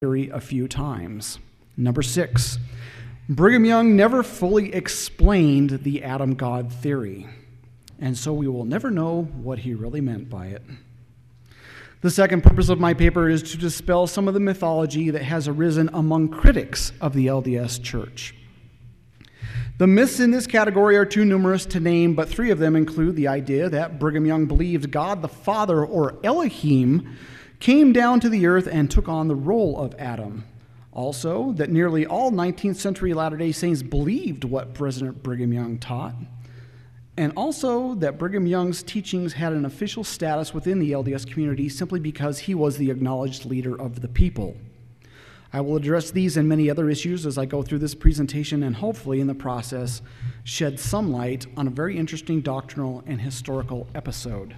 theory a few times. Number 6, Brigham Young never fully explained the Adam God theory, and so we will never know what he really meant by it. The second purpose of my paper is to dispel some of the mythology that has arisen among critics of the LDS Church. The myths in this category are too numerous to name, but 3 of them include the idea that Brigham Young believed God the Father, or Elohim, came down to the earth and took on the role of Adam. Also, that nearly all 19th century Latter-day Saints believed what President Brigham Young taught. And also that Brigham Young's teachings had an official status within the LDS community simply because he was the acknowledged leader of the people. I will address these and many other issues as I go through this presentation, and hopefully in the process shed some light on a very interesting doctrinal and historical episode.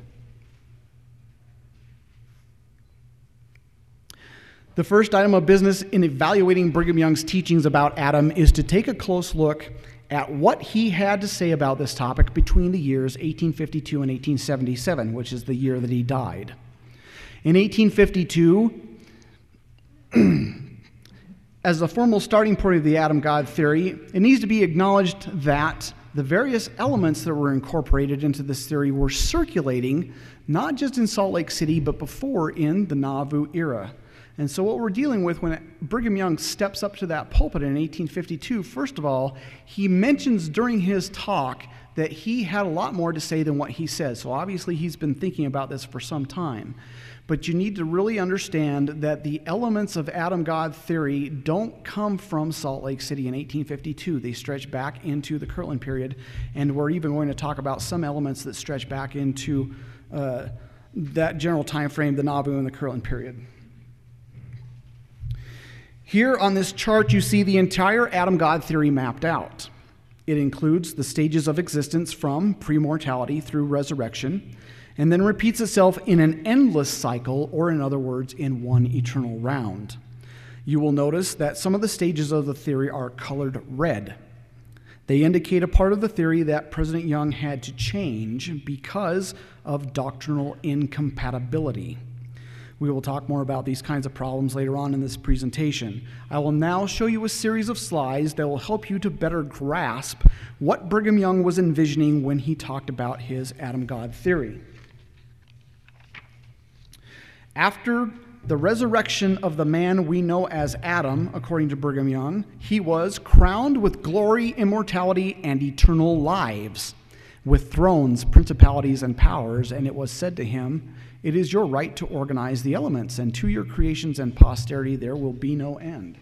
The first item of business in evaluating Brigham Young's teachings about Adam is to take a close look at what he had to say about this topic between the years 1852 and 1877, which is the year that he died. In 1852, as the formal starting point of the Adam God theory, it needs to be acknowledged that the various elements that were incorporated into this theory were circulating, not just in Salt Lake City, but before in the Nauvoo era. And so what we're dealing with when Brigham Young steps up to that pulpit in 1852, first of all, he mentions during his talk that he had a lot more to say than what he says. So obviously he's been thinking about this for some time. But you need to really understand that the elements of Adam God theory don't come from Salt Lake City in 1852. They stretch back into the Kirtland period, and we're even going to talk about some elements that stretch back into that general time frame, the Nauvoo and the Kirtland period. Here on this chart, you see the entire Adam God theory mapped out. It includes the stages of existence from pre-mortality through resurrection, and then repeats itself in an endless cycle, or in other words, in one eternal round. You will notice that some of the stages of the theory are colored red. They indicate a part of the theory that President Young had to change because of doctrinal incompatibility. We will talk more about these kinds of problems later on in this presentation. I will now show you a series of slides that will help you to better grasp what Brigham Young was envisioning when he talked about his Adam God theory. After the resurrection of the man we know as Adam, according to Brigham Young, he was crowned with glory, immortality, and eternal lives, with thrones, principalities, and powers, and it was said to him, "It is your right to organize the elements, and to your creations and posterity there will be no end."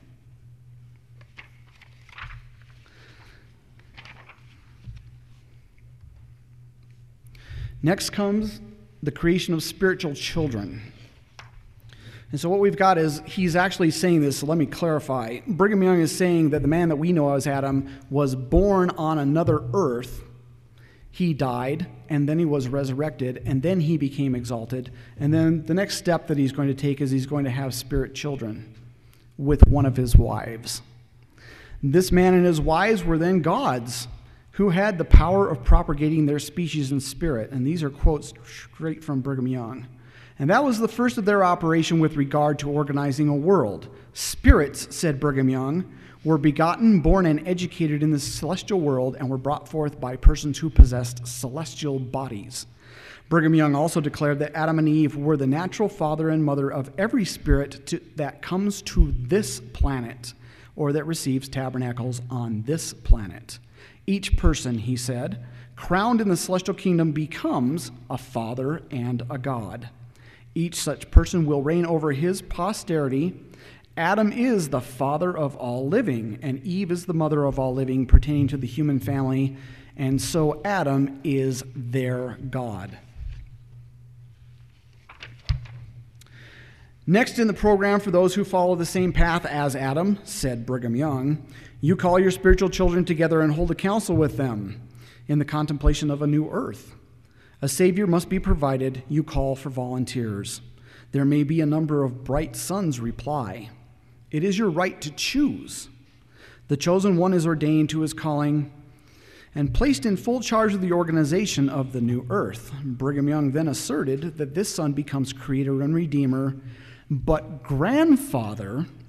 Next comes the creation of spiritual children. And so what we've got is, he's actually saying this, so let me clarify. Brigham Young is saying that the man that we know as Adam was born on another earth. He died, and then he was resurrected, and then he became exalted. And then the next step that he's going to take is he's going to have spirit children with one of his wives. This man and his wives were then gods who had the power of propagating their species in spirit. And these are quotes straight from Brigham Young. And that was the first of their operation with regard to organizing a world. Spirits, said Brigham Young, were begotten, born, and educated in the celestial world and were brought forth by persons who possessed celestial bodies. Brigham Young also declared that Adam and Eve were the natural father and mother of every spirit that comes to this planet, or that receives tabernacles on this planet. Each person, he said, crowned in the celestial kingdom becomes a father and a god. Each such person will reign over his posterity. Adam is the father of all living, and Eve is the mother of all living pertaining to the human family, and so Adam is their God. Next in the program for those who follow the same path as Adam, said Brigham Young, you call your spiritual children together and hold a council with them in the contemplation of a new earth. A Savior must be provided. You call for volunteers. There may be a number of bright sons reply. It is your right to choose. The chosen one is ordained to his calling and placed in full charge of the organization of the new earth. Brigham Young then asserted that this son becomes creator and redeemer, but grandfather